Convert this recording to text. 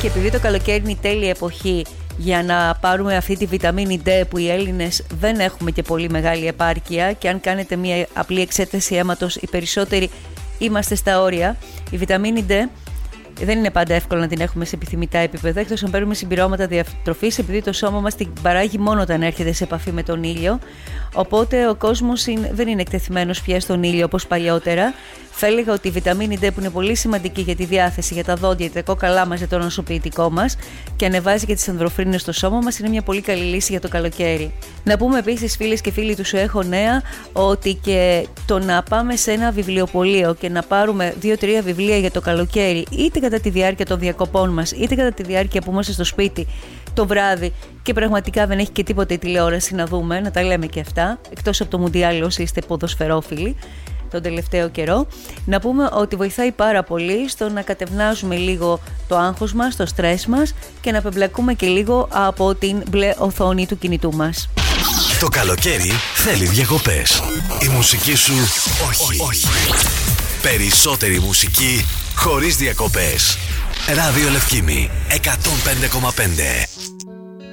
Και επειδή το καλοκαίρι είναι η τέλεια εποχή για να πάρουμε αυτή τη βιταμίνη D που οι Έλληνες δεν έχουμε και πολύ μεγάλη επάρκεια, και αν κάνετε μια απλή εξέταση αίματος, οι περισσότεροι είμαστε στα όρια. Η βιταμίνη D δεν είναι πάντα εύκολο να την έχουμε σε επιθυμητά επίπεδα, εκτός αν παίρνουμε συμπληρώματα διατροφής, επειδή το σώμα μας την παράγει μόνο όταν έρχεται σε επαφή με τον ήλιο. Οπότε ο κόσμος δεν είναι εκτεθειμένος πια στον ήλιο όπως παλιότερα. Θα έλεγα ότι η βιταμίνη D, που είναι πολύ σημαντική για τη διάθεση, για τα δόντια, για τα κόκαλά μας, για το νοσοποιητικό μας και ανεβάζει και τις ανδροφρίνες στο σώμα μας, είναι μια πολύ καλή λύση για το καλοκαίρι. Να πούμε επίσης, φίλες και φίλοι του Σου Έχω Νέα, ότι και το να πάμε σε ένα βιβλιοπωλείο και να πάρουμε 2-3 βιβλία για το καλοκαίρι, είτε κατά τη διάρκεια των διακοπών μας, είτε κατά τη διάρκεια που είμαστε στο σπίτι το βράδυ και πραγματικά δεν έχει και τίποτα η τηλεόραση να δούμε, να τα λέμε και αυτά, εκτός από το Μουντιάλ όσοι είστε ποδοσφαιρόφιλοι τον τελευταίο καιρό, να πούμε ότι βοηθάει πάρα πολύ στο να κατευνάζουμε λίγο το άγχος μας, το στρες μας και να απεμπλακούμε και λίγο από την μπλε οθόνη του κινητού μας. Το καλοκαίρι θέλει διακοπές. Η μουσική σου όχι. Περισσότερη μουσική χωρίς διακοπές. Ράδιο Λευκήμη 105,5.